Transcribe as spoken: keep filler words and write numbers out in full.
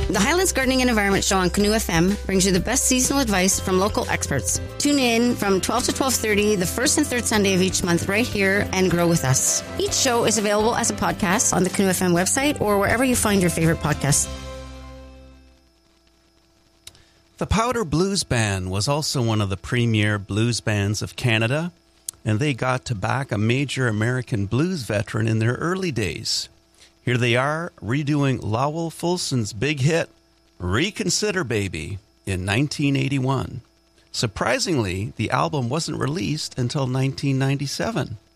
The Highlands Gardening and Environment Show on Canoe F M brings you the best seasonal advice from local experts. Tune in from twelve to twelve thirty the first and third Sunday of each month right here and grow with us. Each show is available as a podcast on the Canoe F M website or wherever you find your favorite podcasts. The Powder Blues Band was also one of the premier blues bands of Canada, and they got to back a major American blues veteran in their early days. Here they are, redoing Lowell Fulson's big hit, Reconsider Baby, in nineteen eighty-one. Surprisingly, the album wasn't released until nineteen ninety-seven.